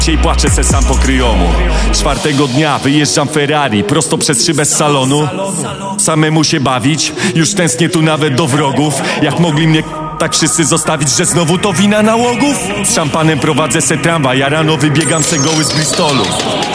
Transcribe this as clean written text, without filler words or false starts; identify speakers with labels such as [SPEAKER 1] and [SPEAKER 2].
[SPEAKER 1] i płaczę se sam po kryjomu. Czwartego dnia wyjeżdżam Ferrari prosto przez szybę z salonu. Samemu się bawić, już tęsknię tu nawet do wrogów. Jak mogli mnie tak wszyscy zostawić, że znowu to wina nałogów? Z szampanem prowadzę se tramwaj, ja rano wybiegam se goły z Bristolu.